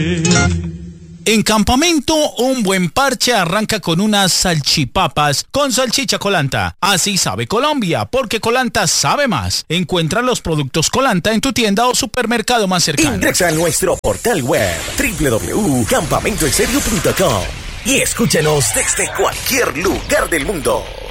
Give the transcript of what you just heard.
En Campamento, un buen parche arranca con unas salchipapas con salchicha Colanta. Así sabe Colombia, porque Colanta sabe más. Encuentra los productos Colanta en tu tienda o supermercado más cercano. Ingresa a nuestro portal web www.campamentoenserio.com y escúchanos desde cualquier lugar del mundo.